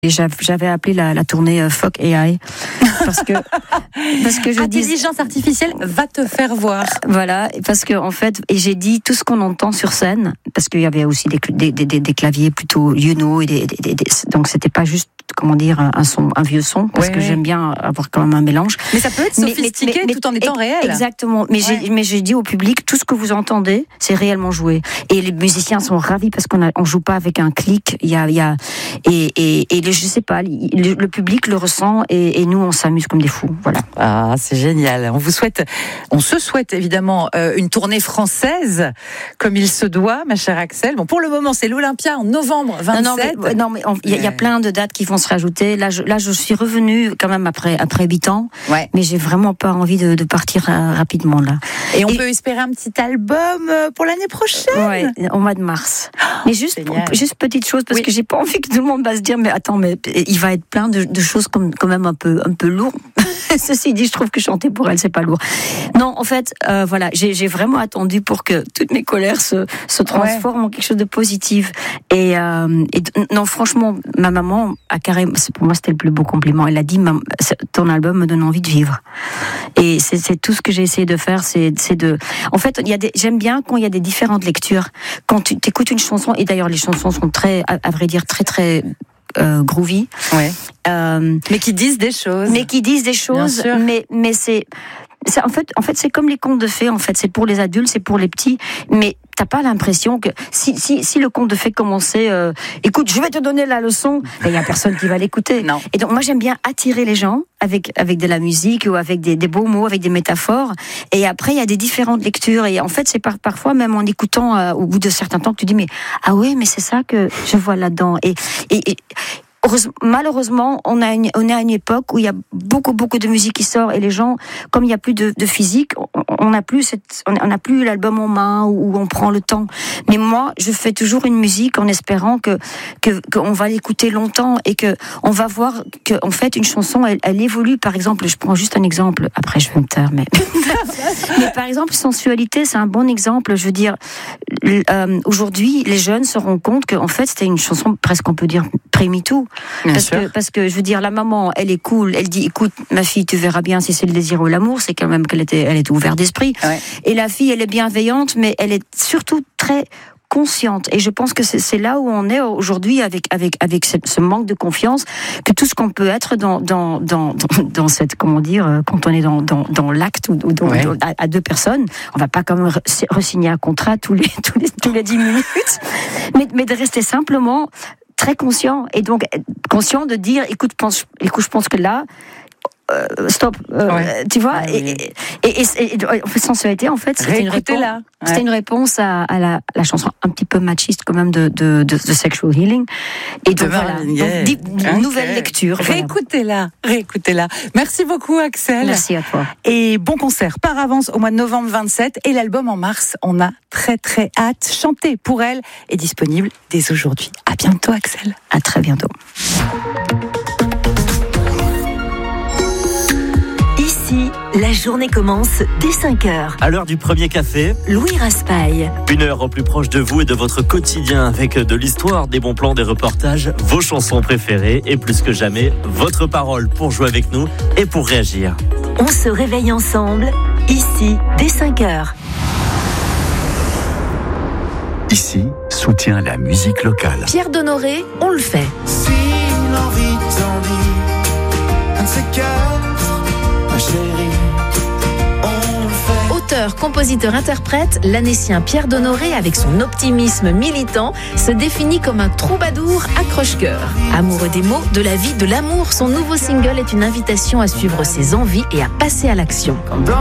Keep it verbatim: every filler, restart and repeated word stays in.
Et j'avais appelé la, la tournée euh, Fuck A I parce que parce que je dis intelligence artificielle va te faire voir. Voilà, parce que en fait, et j'ai dit tout ce qu'on entend sur scène, parce qu'il y avait aussi des des des, des claviers plutôt you know, et des, des, des, des donc c'était pas juste comment dire un son un vieux son parce ouais, que ouais. j'aime bien avoir quand même un mélange. Mais ça peut être sophistiqué mais, mais, mais, tout en étant réel. Exactement. Mais ouais. j'ai mais j'ai dit au public tout ce que vous entendez, c'est réellement joué. Et les musiciens sont ravis parce qu'on a, on joue pas avec un clic. Il y a il y a et et, et le, je sais pas, le, le public le ressent et, et nous on s'amuse comme des fous. Voilà. Ah, c'est génial. On vous souhaite, on se souhaite évidemment euh, une tournée française comme il se doit, ma chère Axel. Bon, pour le moment, c'est l'Olympia en novembre vingt-sept. Non, non, mais, non, mais il y, y a plein de dates qui vont se rajouter. Là, je, là, je suis revenue quand même après après huit ans, ouais. mais j'ai vraiment pas envie de, de partir euh, rapidement là. Et on et, peut espérer un petit album pour l'année prochaine. Ouais, au mois de mars. Oh, mais juste, pour, juste petite chose parce oui. que j'ai pas envie que tout le monde va se dire mais attends, mais il va être plein de, de choses comme quand même un peu un peu lourd. Ceci dit, je trouve que chanter pour elle c'est pas lourd. Non, en fait, euh, voilà, j'ai, j'ai vraiment attendu pour que toutes mes colères se se transforment ouais. en quelque chose de positif. Et, euh, et non, franchement, ma maman a carrément, pour moi c'était le plus beau compliment. Elle a dit, ton album me donne envie de vivre. Et c'est, c'est tout ce que j'ai essayé de faire, c'est, c'est de. En fait, il y a des, j'aime bien quand il y a des différentes lectures. Quand tu écoutes une chanson, et d'ailleurs les chansons sont très, à, à vrai dire, très très Euh, groovy, ouais. euh, mais qui disent des choses, mais qui disent des choses, mais mais c'est, c'est en fait en fait c'est comme les contes de fées en fait, c'est pour les adultes, c'est pour les petits, mais t'as pas l'impression que si si si le conte de fées commençait, euh, écoute, je vais te donner la leçon, il y a personne qui va l'écouter. Non. Et donc moi j'aime bien attirer les gens avec avec de la musique ou avec des, des beaux mots, avec des métaphores. Et après il y a des différentes lectures et en fait c'est par, parfois même en écoutant euh, au bout de certains temps que tu dis mais ah ouais mais c'est ça que je vois là-dedans. Et et, et malheureusement, on a une, on est à une époque où il y a beaucoup, beaucoup de musique qui sort et les gens, comme il y a plus de, de physique, on n'a plus cette, on n'a plus l'album en main où on prend le temps. Mais moi, je fais toujours une musique en espérant que, que, qu'on va l'écouter longtemps et que on va voir que, en fait, une chanson, elle, elle évolue. Par exemple, je prends juste un exemple. Après, je vais me taire, mais, mais par exemple, Sensualité, c'est un bon exemple. Je veux dire, euh, aujourd'hui, les jeunes se rendent compte que, en fait, c'était une chanson presque, on peut dire, pré-MeToo. Bien parce sûr. que parce que je veux dire la maman elle est cool, elle dit écoute ma fille tu verras bien si c'est le désir ou l'amour, c'est quand même qu'elle était elle était ouverte d'esprit ouais. et la fille elle est bienveillante mais elle est surtout très consciente et je pense que c'est, c'est là où on est aujourd'hui avec avec avec ce, ce manque de confiance que tout ce qu'on peut être dans dans dans dans, dans cette comment dire quand on est dans dans dans l'acte ou, ou dans, ouais. dans, à, à deux personnes on va pas quand même re-signer un contrat tous les tous les tous les dix minutes mais mais de rester simplement très conscient et donc conscient de dire écoute pense écoute je pense que là euh, stop euh, ouais. tu vois ah, oui. et, et, et, et, et en fait Sensualité en fait c'était une réponse ouais. c'était une réponse à, à la, la chanson un petit peu machiste quand même de de, de, de Sexual Healing et donc de voilà yeah. donc, okay. nouvelle lecture réécoutez-la voilà. réécoutez-la merci beaucoup Axel merci à toi et bon concert par avance au mois de novembre vingt-sept et l'album en mars on a très très hâte. Chanter pour elle est disponible dès aujourd'hui. À bientôt Axel. À très bientôt. Ici, la journée commence dès cinq heures. À l'heure du premier café, Louis Raspail. Une heure au plus proche de vous et de votre quotidien avec de l'histoire, des bons plans, des reportages, vos chansons préférées et plus que jamais, votre parole pour jouer avec nous et pour réagir. On se réveille ensemble, ici, dès cinq heures. Ici, soutient la musique locale. Pierre Donoré, on le fait. Si l'envie t'en dit, un de ces quatre, ma chérie, on le fait. Auteur, compositeur, interprète, l'Annécien Pierre Donoré, avec son optimisme militant, se définit comme un troubadour accroche-cœur. Amoureux des mots, de la vie, de l'amour, son nouveau single est une invitation à suivre ses envies et à passer à l'action.